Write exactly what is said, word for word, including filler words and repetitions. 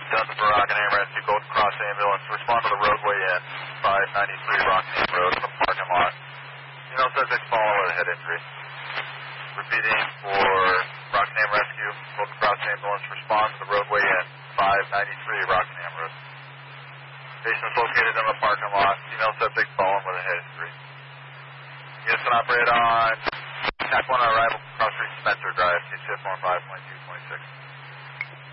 Delta for Rockingham Rescue, Golden Cross Ambulance. Respond to the roadway in five ninety-three Rockingham Road, the parking lot. You know, subject fallen with a head injury. Repeating for Rockingham Rescue, Golden Cross Ambulance. Respond to the roadway in five ninety-three Rockingham Road. Patient is located in the parking lot. Female subject fallen with a head injury. Units can operate on T A C one on arrival, Cross Street Spencer Drive, T C F one five point two point six.